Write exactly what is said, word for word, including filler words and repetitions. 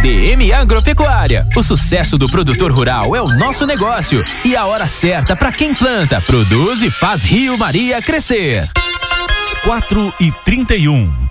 D M Agropecuária. O sucesso do produtor rural é o nosso negócio e a hora certa para quem planta, produz e faz Rio Maria crescer. quatro e trinta e um.